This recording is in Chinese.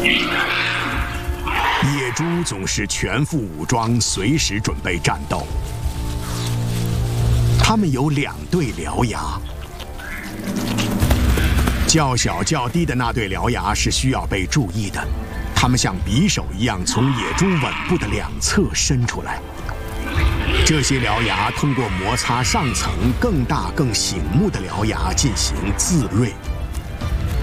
野猪总是全副武装，随时准备战斗。它们有2对獠牙，较小较低的那对獠牙是需要被注意的，它们像匕首一样从野猪吻部的2侧伸出来。这些獠牙通过摩擦上层更大更醒目的獠牙进行自锐。